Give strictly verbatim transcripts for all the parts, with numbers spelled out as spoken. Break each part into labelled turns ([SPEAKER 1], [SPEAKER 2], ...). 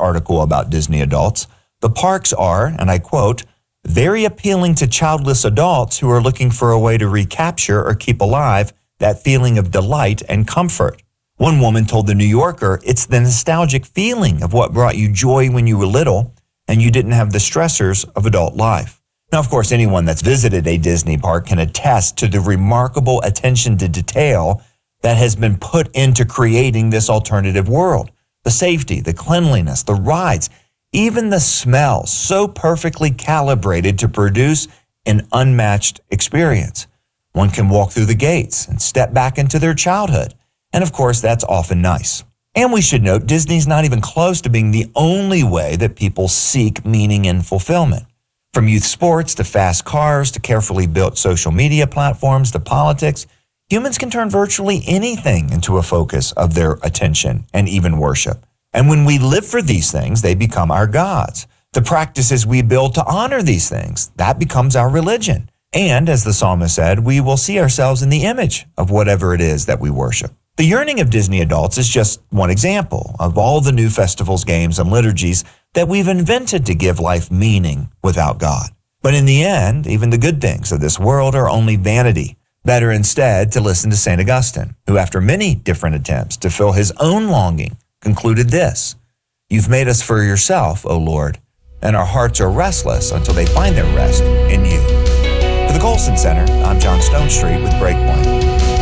[SPEAKER 1] article about Disney adults, the parks are, and I quote, very appealing to childless adults who are looking for a way to recapture or keep alive that feeling of delight and comfort. One woman told The New Yorker, it's the nostalgic feeling of what brought you joy when you were little and you didn't have the stressors of adult life. Now, of course, anyone that's visited a Disney park can attest to the remarkable attention to detail that has been put into creating this alternative world. The safety, the cleanliness, the rides, even the smell, so perfectly calibrated to produce an unmatched experience. One can walk through the gates and step back into their childhood. And of course, that's often nice. And we should note, Disney's not even close to being the only way that people seek meaning and fulfillment. From youth sports to fast cars to carefully built social media platforms to politics, humans can turn virtually anything into a focus of their attention and even worship. And when we live for these things, they become our gods. The practices we build to honor these things, that becomes our religion. And as the psalmist said, we will see ourselves in the image of whatever it is that we worship. The yearning of Disney adults is just one example of all the new festivals, games, and liturgies that we've invented to give life meaning without God. But in the end, even the good things of this world are only vanity. Better instead to listen to Saint Augustine, who after many different attempts to fill his own longing, concluded this, you've made us for yourself, O Lord, and our hearts are restless until they find their rest in you. For the Colson Center, I'm John Stonestreet with Breakpoint.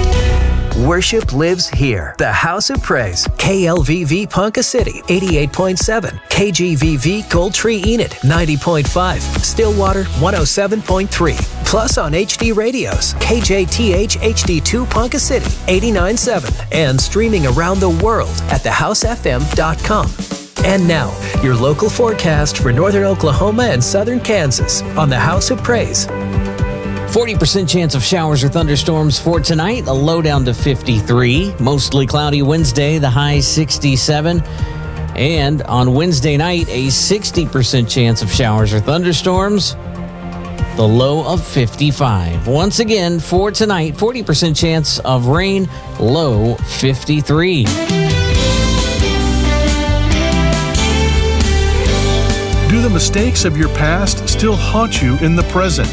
[SPEAKER 2] Worship lives here. The House of Praise. K L V V Ponca City, eighty-eight point seven. K G V V Gold Tree Enid, ninety point five. Stillwater, one oh seven point three. Plus on H D radios, K J T H H D two Ponca City, eighty-nine point seven. And streaming around the world at the house f m dot com. And now, your local forecast for northern Oklahoma and southern Kansas on the House of Praise.
[SPEAKER 3] forty percent chance of showers or thunderstorms for tonight, the low down to fifty-three. Mostly cloudy Wednesday, the high sixty-seven. And on Wednesday night, a sixty percent chance of showers or thunderstorms, the low of fifty-five. Once again, for tonight, forty percent chance of rain, low fifty-three.
[SPEAKER 4] Do the mistakes of your past still haunt you in the present?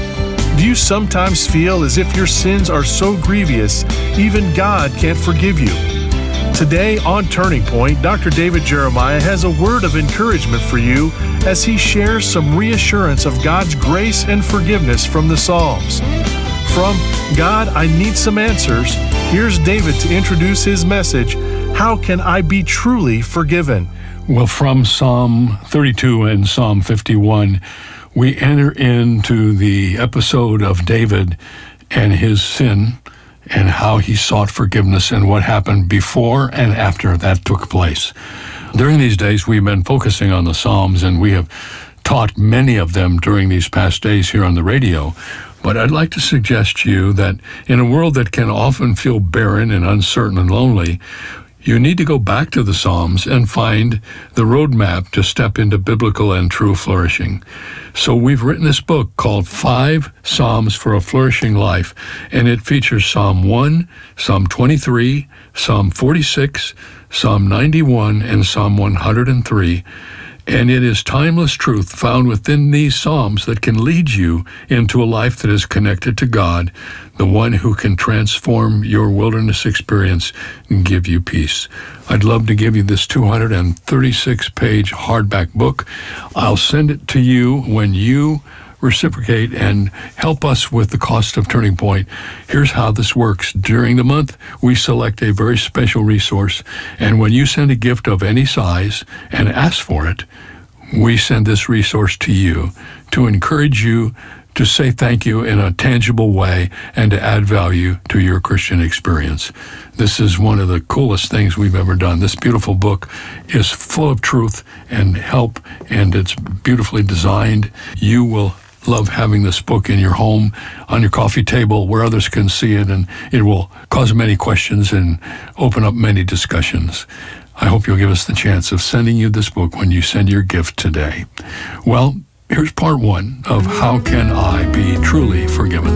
[SPEAKER 4] Do you sometimes feel as if your sins are so grievous, even God can't forgive you? Today on Turning Point, Doctor David Jeremiah has a word of encouragement for you as he shares some reassurance of God's grace and forgiveness from the Psalms. From God, I Need Some Answers, here's David to introduce his message, How Can I Be Truly Forgiven?
[SPEAKER 5] Well, from Psalm thirty-two and Psalm fifty-one, we enter into the episode of David and his sin and how he sought forgiveness and what happened before and after that took place. During these days, we've been focusing on the Psalms, and we have taught many of them during these past days here on the radio. But I'd like to suggest to you that in a world that can often feel barren and uncertain and lonely, you need to go back to the Psalms and find the roadmap to step into biblical and true flourishing. So we've written this book called Five Psalms for a Flourishing Life, and it features Psalm one, Psalm twenty-three, Psalm forty-six, Psalm ninety-one, and Psalm one hundred three. And it is timeless truth found within these Psalms that can lead you into a life that is connected to God, the one who can transform your wilderness experience and give you peace. I'd love to give you this two hundred thirty-six page hardback book. I'll send it to you when you reciprocate and help us with the cost of Turning Point. Here's how this works. During the month, we select a very special resource, and when you send a gift of any size and ask for it, we send this resource to you to encourage you to say thank you in a tangible way and to add value to your Christian experience. This is one of the coolest things we've ever done. This beautiful book is full of truth and help, and it's beautifully designed. You will love having this book in your home, on your coffee table, where others can see it, and it will cause many questions and open up many discussions. I hope you'll give us the chance of sending you this book when you send your gift today. Well, here's part one of How Can I Be Truly Forgiven?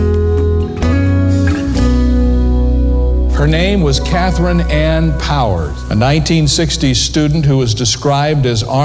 [SPEAKER 6] Her name was Catherine Ann Powers, a nineteen sixties student who was described as armed